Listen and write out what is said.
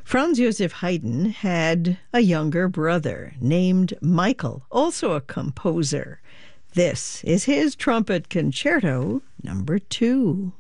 Franz Joseph Haydn had a younger brother named Michael, also a composer. This is his Trumpet Concerto number 2.